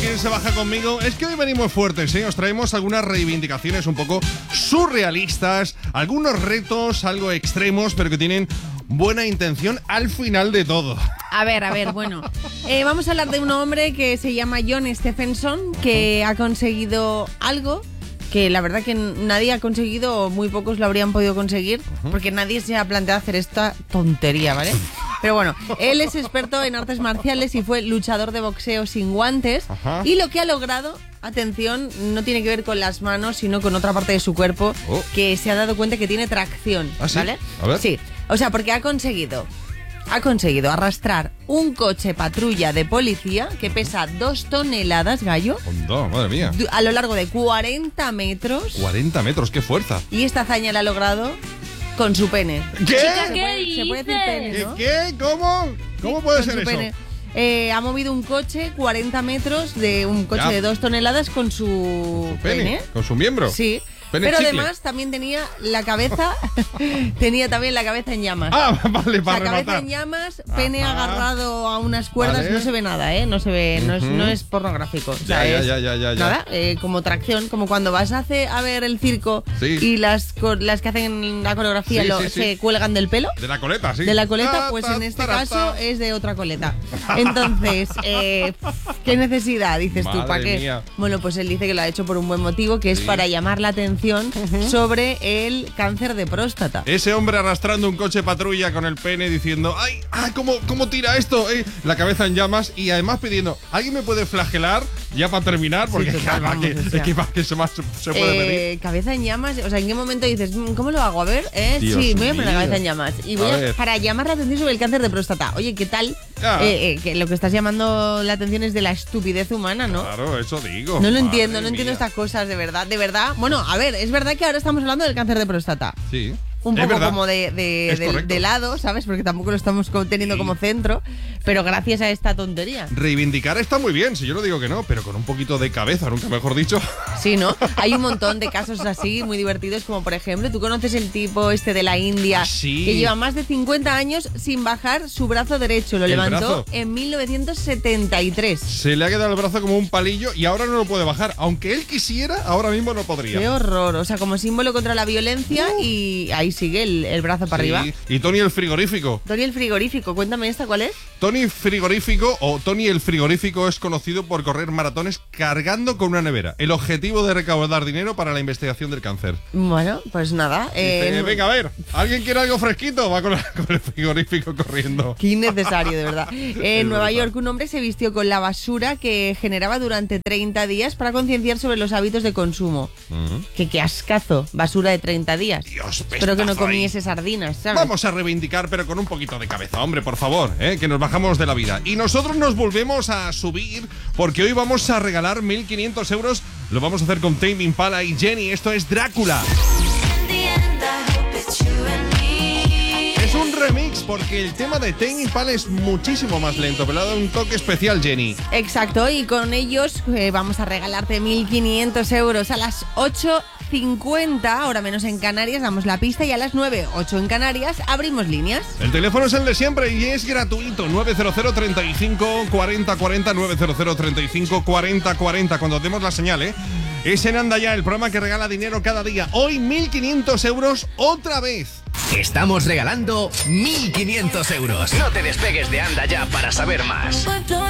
¿quién se baja conmigo? Es que hoy venimos fuertes, ¿eh? Os traemos algunas reivindicaciones un poco surrealistas, algunos retos algo extremos, pero que tienen buena intención al final de todo. A ver, bueno. Vamos a hablar de un hombre que se llama John Stephenson, que ha conseguido algo que la verdad que nadie ha conseguido, o muy pocos lo habrían podido conseguir, porque nadie se ha planteado hacer esta tontería, ¿vale? Pero bueno, él es experto en artes marciales y fue luchador de boxeo sin guantes. Y lo que ha logrado, atención, no tiene que ver con las manos, sino con otra parte de su cuerpo, que se ha dado cuenta que tiene tracción, ¿vale? A ver. Sí, o sea, porque ha conseguido arrastrar un coche patrulla de policía que pesa 2 toneladas, gallo. ¡Onda, madre mía! A lo largo de 40 metros. 40 metros, qué fuerza. Y esta hazaña la ha logrado con su pene. ¿Qué? Chica, se puede decir pene, ¿no? ¿Qué? ¿Cómo? ¿Cómo puede ser eso? Pene. Ha movido un coche 40 metros de un coche de 2 toneladas con su pene. ¿Con su miembro? Sí. Pene pero chicle. además también tenía la cabeza en llamas. Ah, vale, para la cabeza rematar. en llamas, pene agarrado a unas cuerdas, vale. No se ve nada, ¿eh? No se ve, no es pornográfico. O sea, Ya. Nada, como tracción, como cuando vas a ver el circo y las que hacen la coreografía se cuelgan del pelo. De la coleta, sí. De la coleta, pues en este caso es de otra coleta. Entonces, ¿qué necesidad? Dices tú, ¿para qué? Mía. Bueno, pues él dice que lo ha hecho por un buen motivo, que es para llamar la atención sobre el cáncer de próstata. Ese hombre arrastrando un coche patrulla con el pene diciendo ¡ay! ¿Cómo tira esto? La cabeza en llamas y además pidiendo ¿alguien me puede flagelar? Ya para terminar, porque sí, total, que se puede pedir. Cabeza en llamas, o sea, ¿en qué momento dices ¿cómo lo hago? A ver, Dios sí, me voy a mío. poner la cabeza en llamas y voy para llamar la atención sobre el cáncer de próstata. Oye, ¿qué tal? Que lo que estás llamando la atención es de la estupidez humana, ¿no? Claro, eso digo. No lo entiendo, no entiendo estas cosas, de verdad. Bueno, a ver, es verdad que ahora estamos hablando del cáncer de próstata. Sí. Un poco verdad. como de lado, ¿sabes? Porque tampoco lo estamos teniendo como centro, pero gracias a esta tontería. Reivindicar está muy bien, si yo no digo que no, pero con un poquito de cabeza, nunca mejor dicho. Sí, ¿no? Hay un montón de casos así, muy divertidos, como por ejemplo, ¿tú conoces el tipo de la India? Sí. Que lleva más de 50 años sin bajar su brazo derecho. Lo levantó en 1973. Se le ha quedado el brazo como un palillo y ahora no lo puede bajar. Aunque él quisiera, ahora mismo no podría. ¡Qué horror! O sea, como símbolo contra la violencia y ahí sigue el brazo para arriba. Y Tony el frigorífico. Tony el frigorífico, cuéntame esta, ¿cuál es? Tony frigorífico o Tony el frigorífico es conocido por correr maratones cargando con una nevera. El objetivo de recaudar dinero para la investigación del cáncer. Bueno, pues nada. Venga, a ver, ¿alguien quiere algo fresquito? Va con el frigorífico corriendo. Qué innecesario, de verdad. En Nueva York, un hombre se vistió con la basura que generaba durante 30 días para concienciar sobre los hábitos de consumo. Qué ascazo, basura de 30 días. Dios, espero que no comiese sardinas, ¿sabes? Vamos a reivindicar, pero con un poquito de cabeza, hombre, por favor, que nos bajamos de la vida. Y nosotros nos volvemos a subir porque hoy vamos a regalar 1.500 euros. Lo vamos a hacer con Tame Impala y Jenny. Esto es Drácula. Es un remix porque el tema de Tame Impala es muchísimo más lento, pero le ha dado un toque especial, Jenny. Exacto, y con ellos vamos a regalarte 1.500 euros a las 8:50, ahora menos en Canarias, damos la pista y a las 9:08 en Canarias abrimos líneas. El teléfono es el de siempre y es gratuito, 900 35 40 40, 900 35 40 40, cuando demos la señal, Es en Anda Ya, el programa que regala dinero cada día. Hoy 1.500 euros otra vez. Estamos regalando 1.500 euros. No te despegues de Anda Ya para saber más.